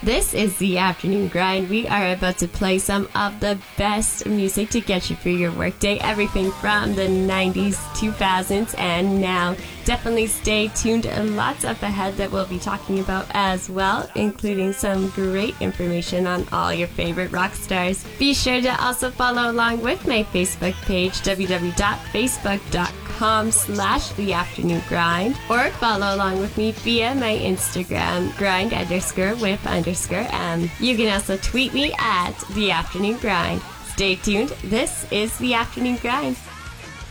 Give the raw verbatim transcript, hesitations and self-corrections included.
This is the Afternoon Grind. We are about to play some of the best music to get you through your workday. Everything from the nineties, two thousands, and now. Definitely stay tuned. Lots up ahead that we'll be talking about as well, including some great information on all your favorite rock stars. Be sure to also follow along with my Facebook page, w w w dot facebook dot com slash the afternoon grind, or follow along with me via my Instagram, grind underscore with underscore m. You can also tweet me at the afternoon grind. Stay tuned. This is the Afternoon Grind.